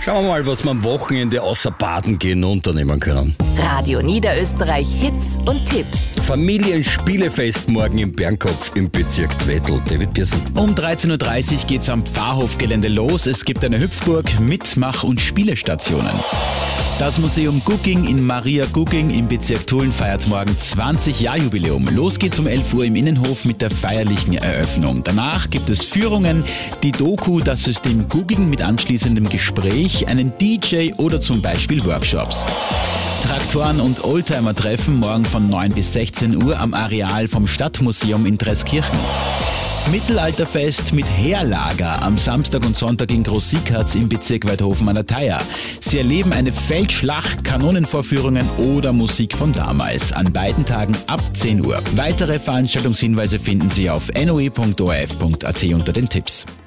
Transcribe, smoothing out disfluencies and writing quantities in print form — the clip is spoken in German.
Schauen wir mal, was wir am Wochenende außer Baden gehen unternehmen können. Radio Niederösterreich Hits und Tipps. Familienspielefest morgen im Bernkopf im Bezirk Zwettl. David Pearson. Um 13.30 Uhr geht's am Pfarrhofgelände los. Es gibt eine Hüpfburg, Mitmach- und Spielestationen. Das Museum Gugging in Maria Gugging im Bezirk Tulln feiert morgen 20-Jahr-Jubiläum. Los geht's um 11 Uhr im Innenhof mit der feierlichen Eröffnung. Danach gibt es Führungen, die Doku, das System Gugging mit anschließendem Gespräch, einen DJ oder zum Beispiel Workshops. Traktoren- und Oldtimer-Treffen morgen von 9 bis 16 Uhr am Areal vom Stadtmuseum in Treskirchen. Mittelalterfest mit Heerlager am Samstag und Sonntag in Groß-Siekatz im Bezirk Weidhofen an der Thaya. Sie erleben eine Feldschlacht, Kanonenvorführungen oder Musik von damals. An beiden Tagen ab 10 Uhr. Weitere Veranstaltungshinweise finden Sie auf noe.orf.at unter den Tipps.